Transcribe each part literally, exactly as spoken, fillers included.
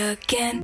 Again.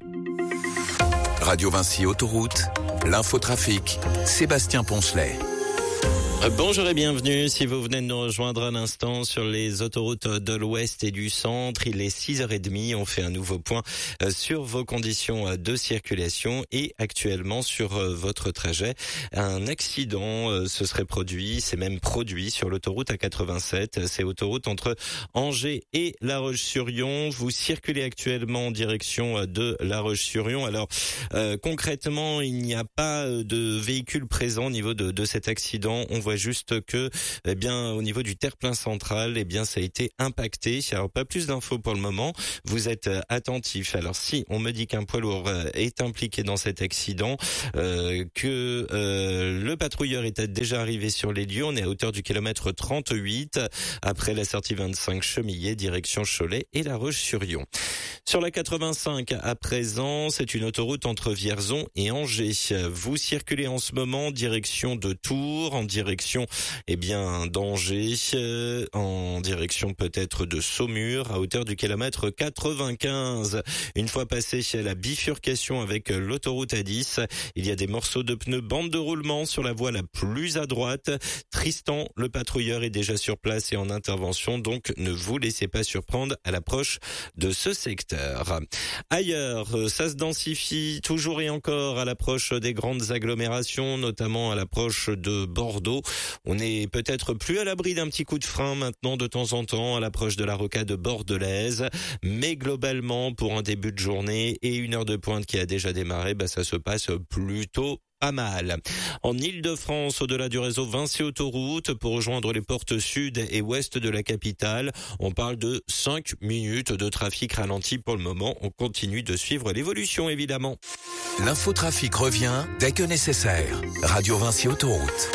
Radio Vinci Autoroute, l'infotrafic, Sébastien Poncelet. Bonjour et bienvenue. Si vous venez de nous rejoindre à l'instant sur les autoroutes de l'Ouest et du Centre, il est six heures trente. On fait un nouveau point sur vos conditions de circulation et actuellement sur votre trajet. Un accident se serait produit, c'est même produit sur l'autoroute A quatre-vingt-sept. C'est autoroute entre Angers et La Roche-sur-Yon. Vous circulez actuellement en direction de La Roche-sur-Yon. Alors euh, concrètement, il n'y a pas de véhicule présent au niveau de, de cet accident. On voit juste que, eh bien, au niveau du terre-plein central, eh bien, ça a été impacté. Alors, pas plus d'infos pour le moment. Vous êtes attentifs. Alors, si on me dit qu'un poids lourd est impliqué dans cet accident, euh, que euh, le patrouilleur était déjà arrivé sur les lieux, on est à hauteur du kilomètre trente-huit, après la sortie vingt-cinq Chemillé, direction Cholet et La Roche-sur-Yon. Sur la quatre-vingt-cinq, à présent, c'est une autoroute entre Vierzon et Angers. Vous circulez en ce moment direction de Tours, en direction, eh bien, d'Angers, euh, en direction peut-être de Saumur, à hauteur du kilomètre quatre-vingt-quinze. Une fois passé la bifurcation avec l'autoroute A dix, il y a des morceaux de pneus bande de roulement sur la voie la plus à droite. Tristan, le patrouilleur, est déjà sur place et en intervention, donc ne vous laissez pas surprendre à l'approche de ce secteur. Ailleurs, ça se densifie toujours et encore à l'approche des grandes agglomérations, notamment à l'approche de Bordeaux. On est peut-être plus à l'abri d'un petit coup de frein maintenant de temps en temps à l'approche de la rocade bordelaise, mais globalement pour un début de journée et une heure de pointe qui a déjà démarré, bah ça se passe plutôt pas mal. En Île-de-France, au-delà du réseau Vinci Autoroute, pour rejoindre les portes sud et ouest de la capitale, on parle de cinq minutes de trafic ralenti pour le moment. On continue de suivre l'évolution, évidemment. L'infotrafic revient dès que nécessaire. Radio Vinci Autoroute.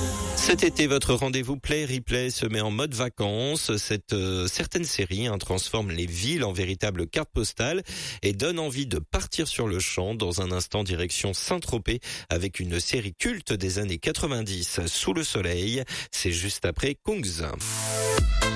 Cet été, votre rendez-vous Play Replay se met en mode vacances. Cette euh, certaine série hein, transforme les villes en véritables cartes postales et donne envie de partir sur le champ. Dans un instant, direction Saint-Tropez avec une série culte des années quatre-vingt-dix, Sous le soleil. C'est juste après Kungs.